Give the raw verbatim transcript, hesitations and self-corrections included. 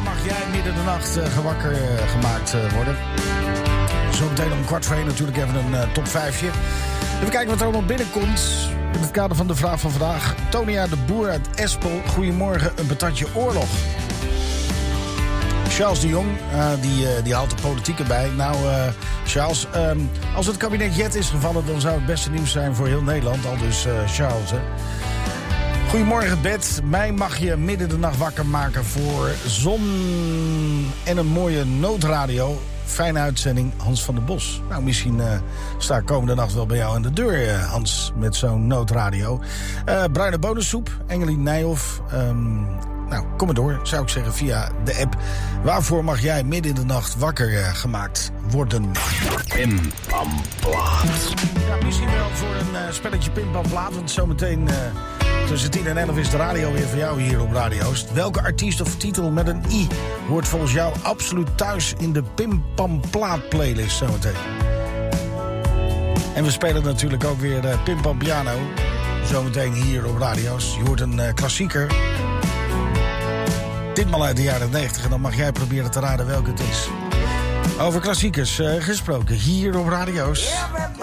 mag jij midden de nacht uh, gewakker uh, gemaakt uh, worden. Zometeen om kwart voor één natuurlijk even een uh, top vijfje. Even kijken wat er allemaal binnenkomt. In het kader van de vraag van vandaag. Tonia de Boer uit Espel. Goedemorgen, een patatje oorlog. Charles de Jong, uh, die, uh, die haalt de politiek erbij. Nou, uh, Charles, um, als het kabinet Jet is gevallen, dan zou het beste nieuws zijn voor heel Nederland. Al dus uh, Charles, hè. Goedemorgen, Bed. Mij mag je midden de nacht wakker maken voor zon en een mooie noodradio. Fijne uitzending, Hans van der Bos. Nou, misschien uh, sta ik komende nacht wel bij jou aan de deur, uh, Hans, met zo'n noodradio. Uh, bruine bonensoep, Engelien Nijhoff. Um, nou, kom maar door, zou ik zeggen, via de app. Waarvoor mag jij midden in de nacht wakker uh, gemaakt worden? Pim Pam Plaat. Ja, misschien wel voor een uh, spelletje Pim Pam Plaat, want zometeen... Uh, Tussen tien en elf is de radio weer voor jou hier op Radio's. Welke artiest of titel met een i hoort volgens jou absoluut thuis in de Pim Pam Plaat playlist zometeen? En we spelen natuurlijk ook weer uh, Pim Pam Piano. Zometeen hier op Radio's. Je hoort een uh, klassieker. Ditmaal uit de jaren negentig. En dan mag jij proberen te raden welke het is. Over klassiekers uh, gesproken hier op Radio's. Yeah,